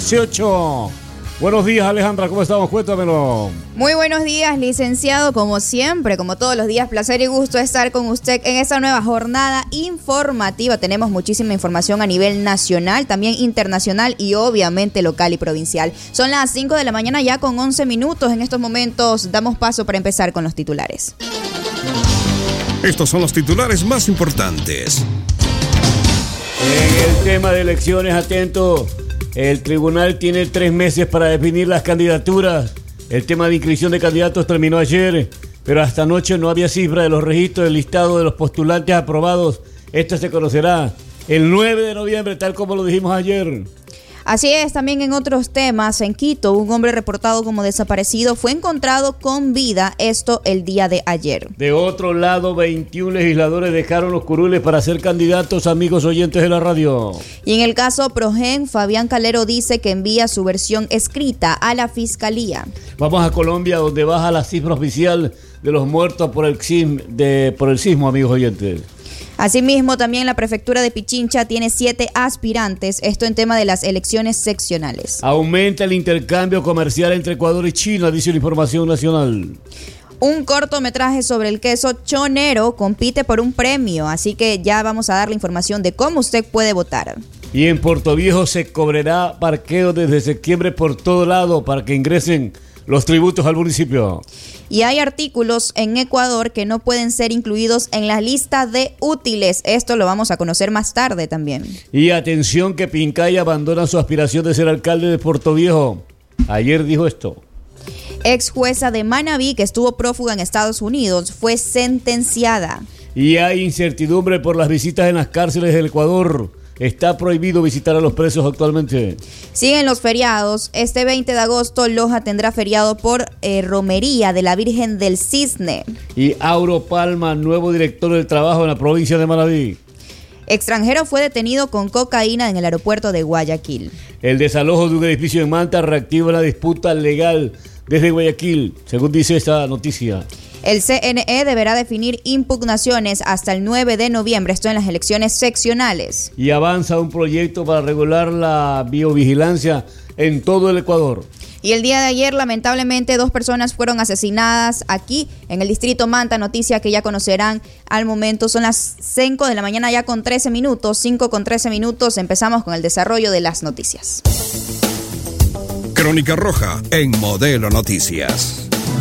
18. Buenos días, Alejandra, ¿cómo estamos? Cuéntamelo. Muy buenos días, licenciado. Como siempre, como todos los días, placer y gusto estar con usted en esta nueva jornada informativa. Tenemos muchísima información a nivel nacional, también internacional y obviamente local y provincial. Son las 5 de la mañana ya con 11 minutos. En estos momentos damos paso para empezar con los titulares. Estos son los titulares más importantes. En el tema de elecciones, atento. El tribunal tiene 3 meses para definir las candidaturas. El tema de inscripción de candidatos terminó ayer, pero hasta anoche no había cifra de los registros del listado de los postulantes aprobados. Esto se conocerá el 9 de noviembre, tal como lo dijimos ayer. Así es, también en otros temas, en Quito, un hombre reportado como desaparecido fue encontrado con vida, esto el día de ayer. De otro lado, 21 legisladores dejaron los curules para ser candidatos, amigos oyentes de la radio. Y en el caso Progen, Fabián Calero dice que envía su versión escrita a la Fiscalía. Vamos a Colombia, donde baja la cifra oficial de los muertos por el sismo, amigos oyentes. Asimismo, también la prefectura de Pichincha tiene 7 aspirantes, esto en tema de las elecciones seccionales. Aumenta el intercambio comercial entre Ecuador y China, dice la información nacional. Un cortometraje sobre el queso chonero compite por un premio, así que ya vamos a dar la información de cómo usted puede votar. Y en Portoviejo se cobrará parqueo desde septiembre por todo lado para que ingresen los tributos al municipio. Y hay artículos en Ecuador que no pueden ser incluidos en la lista de útiles. Esto lo vamos a conocer más tarde también. Y atención que Pincay abandona su aspiración de ser alcalde de Portoviejo. Ayer dijo esto. Ex jueza de Manabí, que estuvo prófuga en Estados Unidos, fue sentenciada. Y hay incertidumbre por las visitas en las cárceles del Ecuador. Está prohibido visitar a los presos actualmente. Siguen los feriados. Este 20 de agosto, Loja tendrá feriado por Romería de la Virgen del Cisne. Y Auro Palma, nuevo director del trabajo en la provincia de Manabí. Extranjero fue detenido con cocaína en el aeropuerto de Guayaquil. El desalojo de un edificio en Manta reactiva la disputa legal desde Guayaquil, según dice esta noticia. El CNE deberá definir impugnaciones hasta el 9 de noviembre, esto en las elecciones seccionales. Y avanza un proyecto para regular la biovigilancia en todo el Ecuador. Y el día de ayer, lamentablemente, 2 personas fueron asesinadas aquí en el distrito Manta, noticia que ya conocerán al momento. Son las 5 de la mañana ya con 13 minutos, 5 con 13 minutos. Empezamos con el desarrollo de las noticias. Crónica Roja en Modelo Noticias.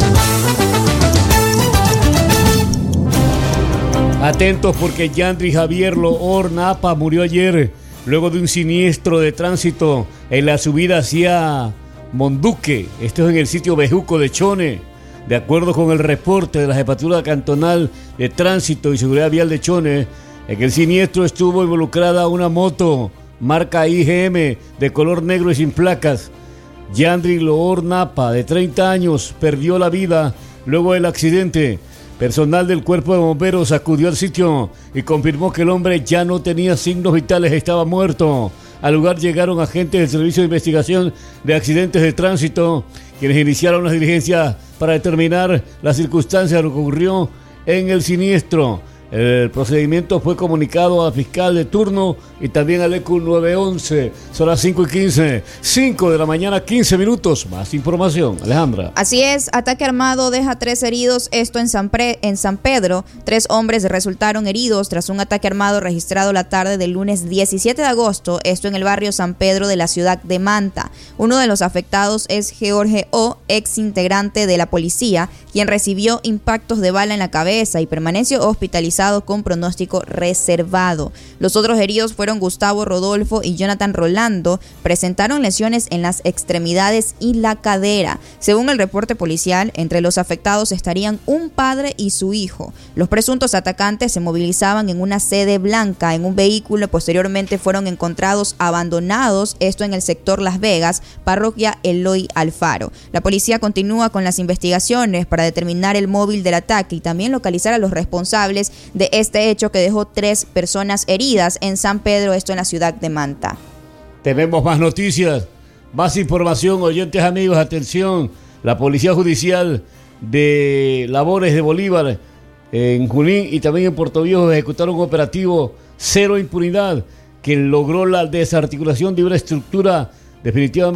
Atentos porque Yandri Javier Loor Napa murió ayer luego de un siniestro de tránsito en la subida hacia Monduque. Esto es en el sitio Bejuco de Chone. De acuerdo con el reporte de la Jefatura Cantonal de Tránsito y Seguridad Vial de Chone, en el siniestro estuvo involucrada una moto marca IGM de color negro y sin placas. Yandri Loor Napa, de 30 años, perdió la vida luego del accidente. Personal del cuerpo de bomberos acudió al sitio y confirmó que el hombre ya no tenía signos vitales, estaba muerto. Al lugar llegaron agentes del Servicio de Investigación de Accidentes de Tránsito, quienes iniciaron las diligencias para determinar las circunstancias de lo que ocurrió en el siniestro. El procedimiento fue comunicado al fiscal de turno y también al ECU 911. Son las 5:15, 5 de la mañana, 15 minutos. Más información, Alejandra. Así es, ataque armado deja 3 heridos, esto en San Pedro. 3 hombres resultaron heridos tras un ataque armado registrado la tarde del lunes 17 de agosto, esto en el barrio San Pedro de la ciudad de Manta. Uno de los afectados es Jorge O., ex integrante de la policía, quien recibió impactos de bala en la cabeza y permaneció hospitalizado con pronóstico reservado. Los otros heridos fueron Gustavo Rodolfo y Jonathan Rolando. Presentaron lesiones en las extremidades y la cadera. Según el reporte policial, entre los afectados estarían un padre y su hijo. Los presuntos atacantes se movilizaban en una sede blanca en un vehículo y posteriormente fueron encontrados abandonados, esto en el sector Las Vegas, parroquia Eloy Alfaro. La policía continúa con las investigaciones para determinar el móvil del ataque y también localizar a los responsables de este hecho que dejó 3 personas heridas en San Pedro, esto en la ciudad de Manta. Tenemos más noticias, más información, oyentes amigos, atención. La Policía Judicial de Labores de Bolívar en Junín y también en Portoviejo ejecutaron un operativo Cero Impunidad que logró la desarticulación de una estructura definitivamente